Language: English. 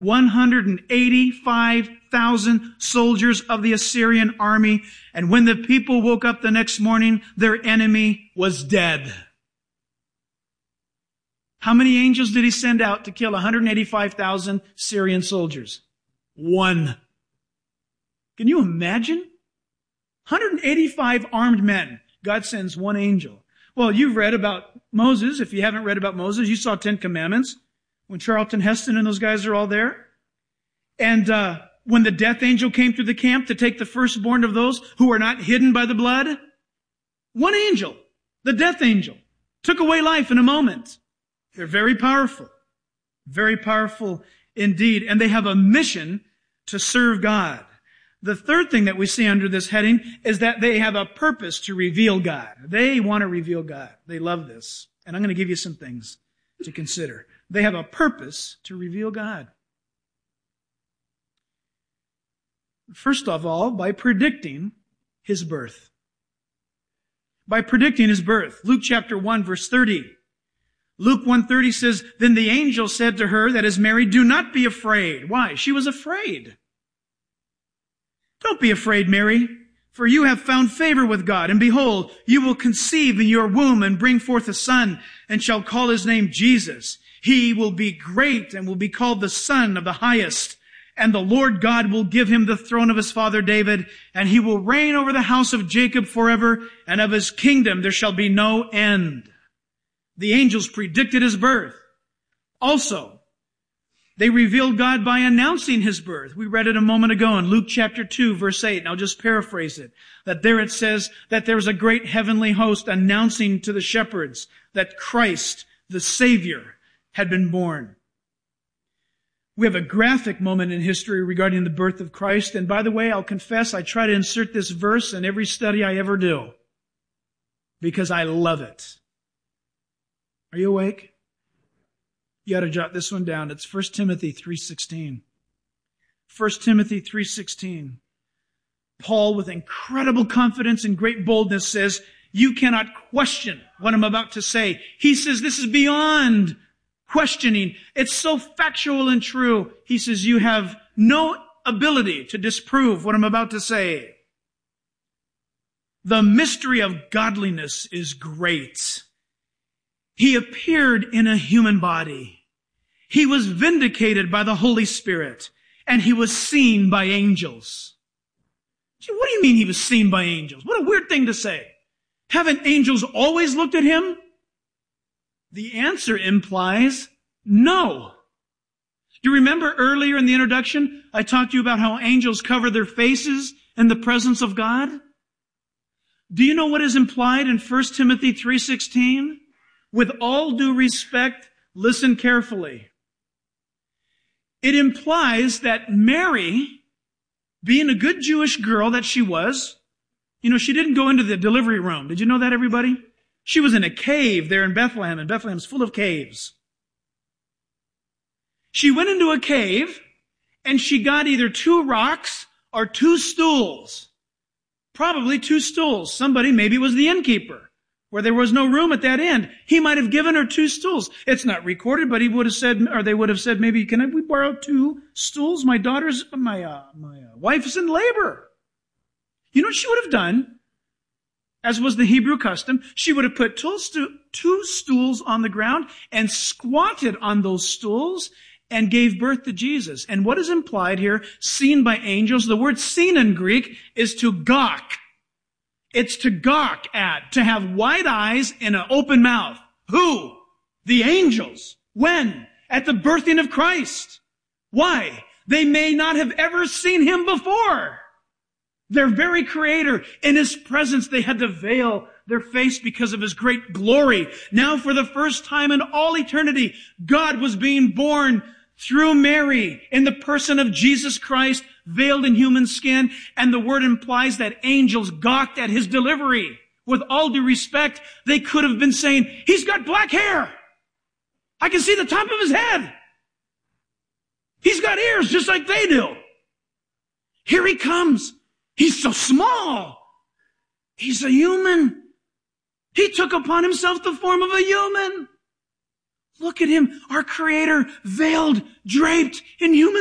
185,000 soldiers of the Assyrian army. And when the people woke up the next morning, their enemy was dead. How many angels did he send out to kill 185,000 Syrian soldiers? One. Can you imagine? 185 armed men. God sends one angel. Well, you've read about Moses. If you haven't read about Moses, you saw 10 Commandments when Charlton Heston and those guys are all there. And when the death angel came through the camp to take the firstborn of those who were not hidden by the blood, one angel, the death angel, took away life in a moment. They're very powerful indeed. And they have a mission to serve God. The third thing that we see under this heading is that they have a purpose to reveal God. They want to reveal God. They love this. And I'm going to give you some things to consider. They have a purpose to reveal God. First of all, by predicting His birth. By predicting His birth. Luke chapter 1, verse 30. Luke 1:30 says, "Then the angel said to her that is Mary, 'Do not be afraid.'" Why? She was afraid. "Don't be afraid, Mary, for you have found favor with God. And behold, you will conceive in your womb and bring forth a son, and shall call his name Jesus. He will be great and will be called the Son of the Highest. And the Lord God will give him the throne of his father David, and he will reign over the house of Jacob forever, and of his kingdom there shall be no end." The angels predicted his birth. Also, they revealed God by announcing his birth. We read it a moment ago in Luke chapter 2, verse 8, and I'll just paraphrase it. That there it says that there was a great heavenly host announcing to the shepherds that Christ, the Savior, had been born. We have a graphic moment in history regarding the birth of Christ. And by the way, I'll confess, I try to insert this verse in every study I ever do because I love it. Are you awake? You ought to jot this one down. It's 1 Timothy 3:16. 1 Timothy 3:16. Paul, with incredible confidence and great boldness, says, you cannot question what I'm about to say. He says this is beyond questioning. It's so factual and true. He says you have no ability to disprove what I'm about to say. The mystery of godliness is great. He appeared in a human body. He was vindicated by the Holy Spirit, and he was seen by angels. Gee, what do you mean he was seen by angels? What a weird thing to say. Haven't angels always looked at him? The answer implies no. Do you remember earlier in the introduction, I talked to you about how angels cover their faces in the presence of God? Do you know what is implied in 1 Timothy 3:16? With all due respect, listen carefully. It implies that Mary, being a good Jewish girl that she was, she didn't go into the delivery room. Did you know that, everybody? She was in a cave there in Bethlehem, and Bethlehem's full of caves. She went into a cave, and she got either 2 rocks or 2 stools. Probably 2 stools. Somebody, maybe it was the innkeeper, where there was no room at that end. He might have given her 2 stools. It's not recorded, but he would have said, or they would have said, maybe, can we borrow 2 stools? My wife is in labor. You know what she would have done? As was the Hebrew custom, she would have put 2 stools on the ground and squatted on those stools and gave birth to Jesus. And what is implied here, seen by angels, the word seen in Greek is to gawk. It's to gawk at, to have wide eyes and an open mouth. Who? The angels. When? At the birthing of Christ. Why? They may not have ever seen him before. Their very creator, in his presence, they had to veil their face because of his great glory. Now, for the first time in all eternity, God was being born through Mary in the person of Jesus Christ, veiled in human skin, and the word implies that angels gawked at his delivery. With all due respect, they could have been saying, he's got black hair. I can see the top of his head. He's got ears just like they do. Here he comes. He's so small. He's a human. He took upon himself the form of a human. Look at him, our Creator, veiled, draped in human